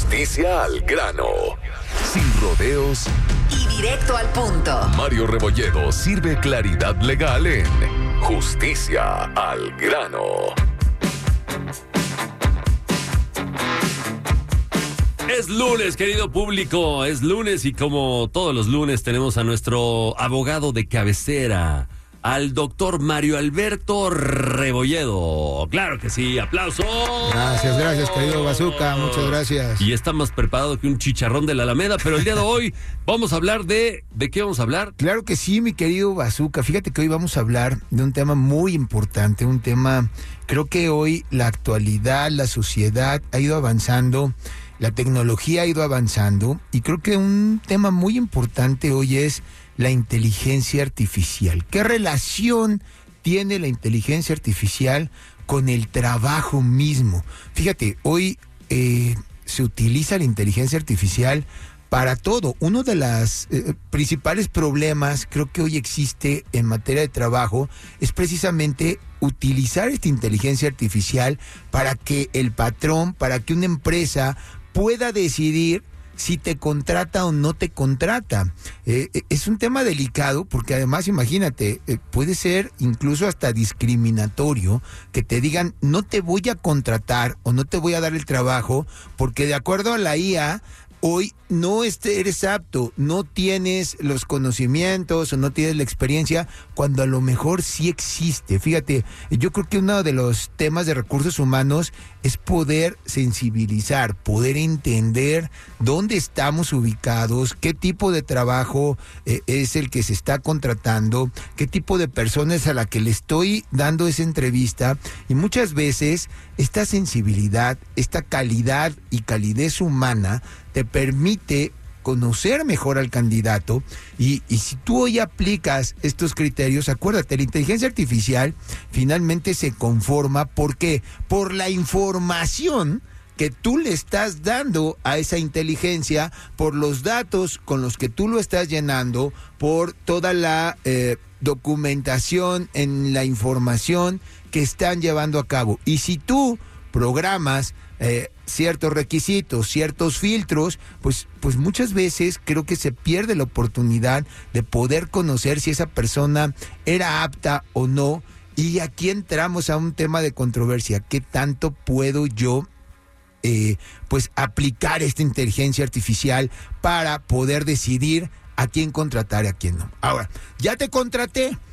Justicia al grano. Sin rodeos y directo al punto. Mario Rebolledo sirve claridad legal en Justicia al grano. Es lunes, querido público, es lunes y como todos los lunes tenemos a nuestro abogado de cabecera, al doctor Mario Alberto Rebolledo. Claro que sí, aplausos. Gracias, querido Bazooka, muchas gracias. Y está más preparado que un chicharrón de la Alameda, pero el día de hoy vamos a hablar ¿de qué vamos a hablar? Claro que sí, mi querido Bazooka. Fíjate que hoy vamos a hablar de un tema muy importante, un tema, creo que hoy la actualidad, la sociedad ha ido avanzando, la tecnología ha ido avanzando y creo que un tema muy importante hoy es la inteligencia artificial. ¿Qué relación tiene la inteligencia artificial con el trabajo mismo? Fíjate, hoy se utiliza la inteligencia artificial para todo. Uno de los principales problemas creo que hoy existe en materia de trabajo es precisamente utilizar esta inteligencia artificial para que el patrón, para que una empresa pueda decidir si te contrata o no te contrata. Es un tema delicado porque además, imagínate, puede ser incluso hasta discriminatorio que te digan no te voy a contratar o no te voy a dar el trabajo porque de acuerdo a la IA, hoy no eres apto, no tienes los conocimientos o no tienes la experiencia, cuando a lo mejor sí existe. Fíjate, yo creo que uno de los temas de recursos humanos es poder sensibilizar, poder entender dónde estamos ubicados, qué tipo de trabajo es el que se está contratando, qué tipo de personas a la que le estoy dando esa entrevista. Y muchas veces esta sensibilidad, esta calidad y calidez humana te permite conocer mejor al candidato y si tú hoy aplicas estos criterios, acuérdate, la inteligencia artificial finalmente se conforma, ¿por qué? Por la información que tú le estás dando a esa inteligencia, por los datos con los que tú lo estás llenando, por toda la documentación en la información que están llevando a cabo. Y si tú programas ciertos requisitos, ciertos filtros, pues muchas veces creo que se pierde la oportunidad de poder conocer si esa persona era apta o no. Y aquí entramos a un tema de controversia. ¿Qué tanto puedo yo aplicar esta inteligencia artificial para poder decidir a quién contratar y a quién no? Ahora, ya te contraté.